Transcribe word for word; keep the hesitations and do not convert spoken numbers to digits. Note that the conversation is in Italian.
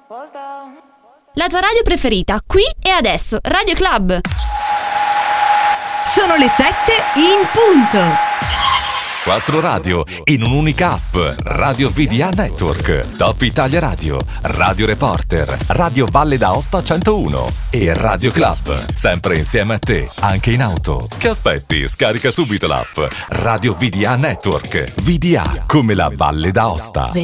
La tua radio preferita, qui e adesso, Radio Club. Sono le sette in punto. Quattro radio in un'unica app. Radio V D A Network, Top Italia Radio, Radio Reporter, Radio Valle d'Aosta centouno e Radio Club. Sempre insieme a te, anche in auto. Che aspetti? Scarica subito l'app. Radio V D A Network. V D A come la Valle d'Aosta.